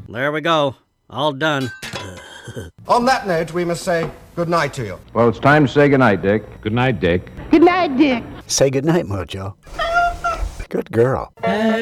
There we go. All done. On that note, we must say good night to you. Well, it's time to say goodnight, Dick. Good night, Dick. Good night, Dick. Say goodnight, Mojo. Good girl.